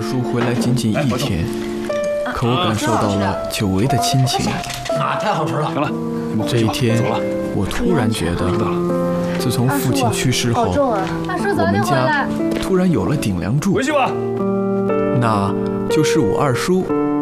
叔回来仅仅1天，可我感受到了久违的亲情。 太好吃了！ 行了， 这一天，我突然觉得，自从父亲去世后，我们家突然有了顶梁柱。 回去吧。 那就是我二叔